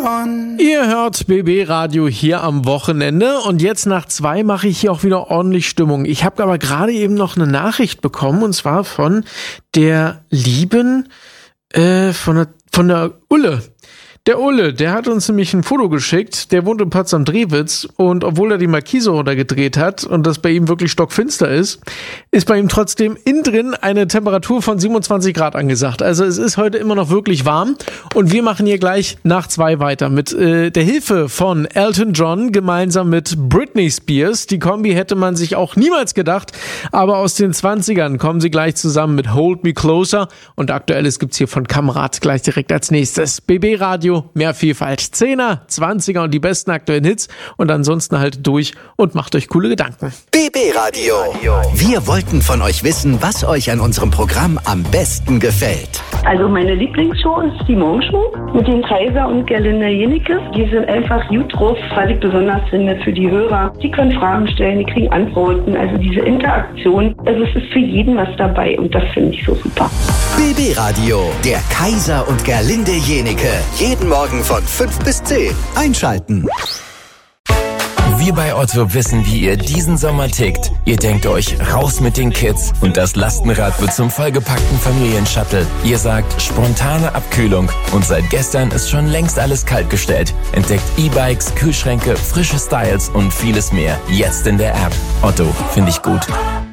one. Ihr hört BB Radio hier am Wochenende und jetzt nach 2 mache ich hier auch wieder ordentlich Stimmung. Ich habe aber gerade eben noch eine Nachricht bekommen und zwar von der lieben, von der Ulle. Der Ulle, der hat uns nämlich ein Foto geschickt, der wohnt in Potsdam-Drewitz und obwohl er die Markise runtergedreht hat und das bei ihm wirklich stockfinster ist bei ihm trotzdem innen drin eine Temperatur von 27 Grad angesagt. Also es ist heute immer noch wirklich warm und wir machen hier gleich nach 2 weiter mit der Hilfe von Elton John gemeinsam mit Britney Spears. Die Kombi hätte man sich auch niemals gedacht, aber aus den 20ern kommen sie gleich zusammen mit Hold Me Closer und Aktuelles gibt's hier von Kamerad gleich direkt als nächstes. BB Radio, mehr Vielfalt, 10er, 20er und die besten aktuellen Hits und ansonsten haltet durch und macht euch coole Gedanken. BB Radio. Wir wollten von euch wissen, was euch an unserem Programm am besten gefällt. Also meine Lieblingsshow ist die Morgenshow mit den Kaiser und Gerlinde Jenecke. Die sind einfach gut drauf, was ich besonders finde für die Hörer. Die können Fragen stellen, die kriegen Antworten. Also diese Interaktion, also es ist für jeden was dabei und das finde ich so super. BB Radio, der Kaiser und Gerlinde Jenecke. Jeden Morgen von 5 bis 10. Einschalten. Wir bei Otto wissen, wie ihr diesen Sommer tickt. Ihr denkt euch, raus mit den Kids und das Lastenrad wird zum vollgepackten Familienshuttle. Ihr sagt, spontane Abkühlung und seit gestern ist schon längst alles kaltgestellt. Entdeckt E-Bikes, Kühlschränke, frische Styles und vieles mehr. Jetzt in der App. Otto, finde ich gut.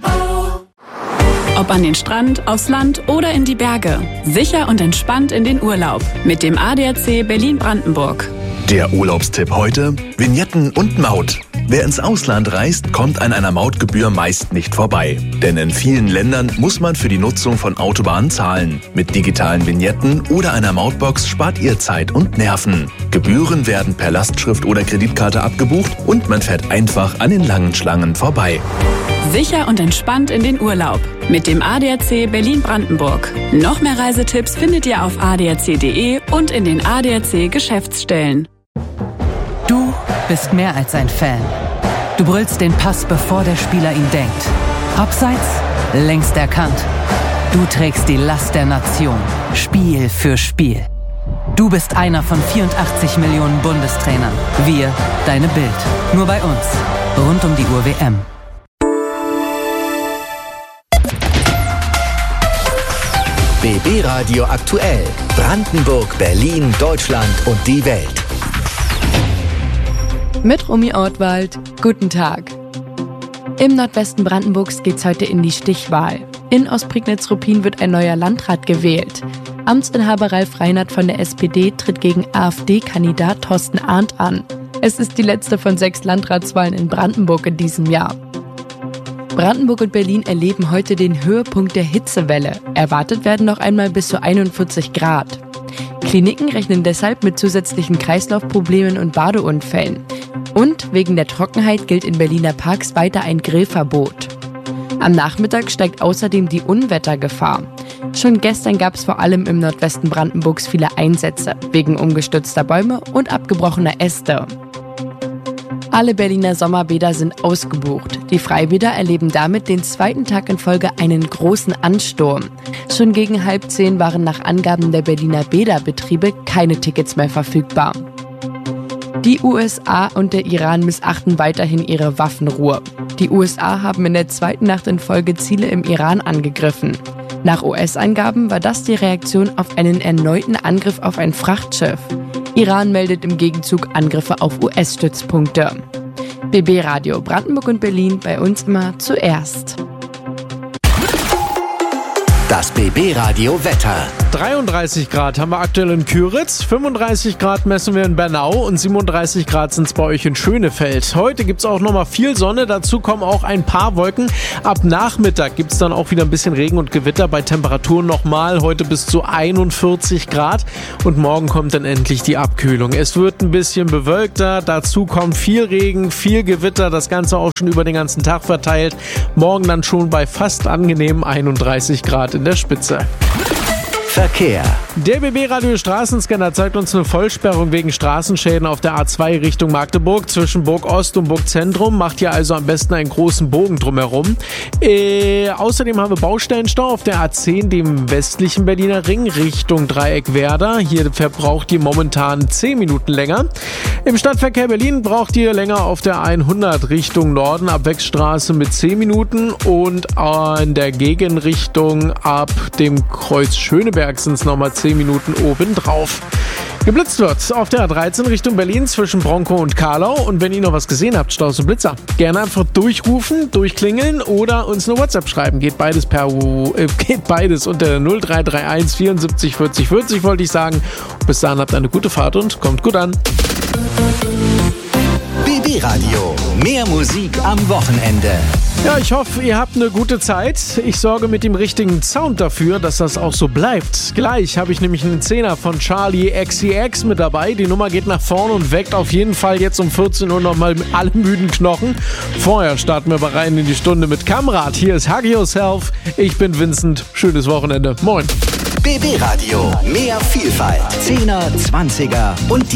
Ob an den Strand, aufs Land oder in die Berge. Sicher und entspannt in den Urlaub. Mit dem ADAC Berlin-Brandenburg. Der Urlaubstipp heute: Vignetten und Maut. Wer ins Ausland reist, kommt an einer Mautgebühr meist nicht vorbei. Denn in vielen Ländern muss man für die Nutzung von Autobahnen zahlen. Mit digitalen Vignetten oder einer Mautbox spart ihr Zeit und Nerven. Gebühren werden per Lastschrift oder Kreditkarte abgebucht und man fährt einfach an den langen Schlangen vorbei. Sicher und entspannt in den Urlaub. Mit dem ADAC Berlin-Brandenburg. Noch mehr Reisetipps findet ihr auf adac.de und in den ADAC-Geschäftsstellen. Du bist mehr als ein Fan. Du brüllst den Pass, bevor der Spieler ihn denkt. Abseits, längst erkannt. Du trägst die Last der Nation, Spiel für Spiel. Du bist einer von 84 Millionen Bundestrainern. Wir, deine Bild. Nur bei uns. Rund um die Uhr WM. BB Radio aktuell. Brandenburg, Berlin, Deutschland und die Welt. Mit Romy Ortwald. Guten Tag. Im Nordwesten Brandenburgs geht's heute in die Stichwahl. In Ostprignitz-Ruppin wird ein neuer Landrat gewählt. Amtsinhaber Ralf Reinhardt von der SPD tritt gegen AfD-Kandidat Thorsten Arndt an. Es ist die letzte von 6 Landratswahlen in Brandenburg in diesem Jahr. Brandenburg und Berlin erleben heute den Höhepunkt der Hitzewelle. Erwartet werden noch einmal bis zu 41 Grad. Kliniken rechnen deshalb mit zusätzlichen Kreislaufproblemen und Badeunfällen. Und wegen der Trockenheit gilt in Berliner Parks weiter ein Grillverbot. Am Nachmittag steigt außerdem die Unwettergefahr. Schon gestern gab es vor allem im Nordwesten Brandenburgs viele Einsätze, wegen umgestürzter Bäume und abgebrochener Äste. Alle Berliner Sommerbäder sind ausgebucht. Die Freibäder erleben damit den 2. Tag in Folge einen großen Ansturm. Schon gegen 9:30 waren nach Angaben der Berliner Bäderbetriebe keine Tickets mehr verfügbar. Die USA und der Iran missachten weiterhin ihre Waffenruhe. Die USA haben in der 2. Nacht in Folge Ziele im Iran angegriffen. Nach US-Angaben war das die Reaktion auf einen erneuten Angriff auf ein Frachtschiff. Iran meldet im Gegenzug Angriffe auf US-Stützpunkte. BB Radio Brandenburg und Berlin, bei uns immer zuerst. Das BB Radio Wetter. 33 Grad haben wir aktuell in Küritz, 35 Grad messen wir in Bernau und 37 Grad sind es bei euch in Schönefeld. Heute gibt es auch nochmal viel Sonne, dazu kommen auch ein paar Wolken. Ab Nachmittag gibt es dann auch wieder ein bisschen Regen und Gewitter, bei Temperaturen nochmal heute bis zu 41 Grad und morgen kommt dann endlich die Abkühlung. Es wird ein bisschen bewölkter, dazu kommt viel Regen, viel Gewitter, das Ganze auch schon über den ganzen Tag verteilt. Morgen dann schon bei fast angenehmen 31 Grad in der Spitze. Verkehr. Der BB-Radio Straßenscanner zeigt uns eine Vollsperrung wegen Straßenschäden auf der A2 Richtung Magdeburg zwischen Burg Ost und Burg Zentrum. Macht hier also am besten einen großen Bogen drumherum. Außerdem haben wir Baustellenstau auf der A10, dem westlichen Berliner Ring, Richtung Dreieck Werder. Hier verbraucht ihr momentan 10 Minuten länger. Im Stadtverkehr Berlin braucht ihr länger auf der 100 Richtung Norden, Abwechsstraße mit 10 Minuten. Und in der Gegenrichtung ab dem Kreuz Schöneberg sind es nochmal 10 Minuten obendrauf. Geblitzt wird auf der A13 Richtung Berlin zwischen Bronkow und Karlau. Und wenn ihr noch was gesehen habt, Staus und Blitzer, gerne einfach durchrufen, durchklingeln oder uns eine WhatsApp schreiben. Geht beides unter 0331 74 40 40, wollte ich sagen. Bis dahin habt eine gute Fahrt und kommt gut an. BB Radio. Mehr Musik am Wochenende. Ja, ich hoffe, ihr habt eine gute Zeit. Ich sorge mit dem richtigen Sound dafür, dass das auch so bleibt. Gleich habe ich nämlich einen 10er von Charlie XCX mit dabei. Die Nummer geht nach vorne und weckt auf jeden Fall jetzt um 14 Uhr nochmal alle müden Knochen. Vorher starten wir aber rein in die Stunde mit Kamrat. Hier ist Hug Yourself. Ich bin Vincent. Schönes Wochenende. Moin. BB Radio. Mehr Vielfalt. 10er, 20er und